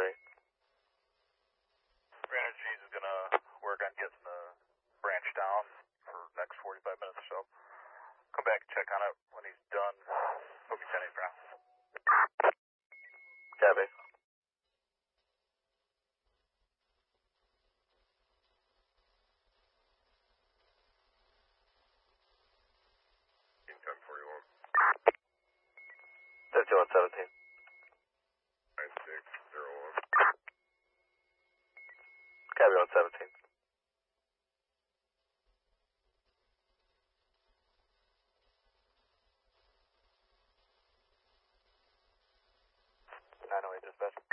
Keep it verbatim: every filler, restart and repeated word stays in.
three. Strategies is going to work on getting the branch down for the next forty-five minutes or so. Come back and check on it when he's done. Hope you ten eight for now. Copy. ten forty-one. fifty-one seventeen. nine six zero one. Copy one seventeen. nine oh eight dispatch.